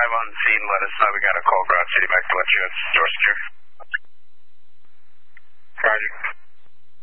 arrive on scene, let us know. We got a call, Broad City, back to let you know it's door secure. Roger.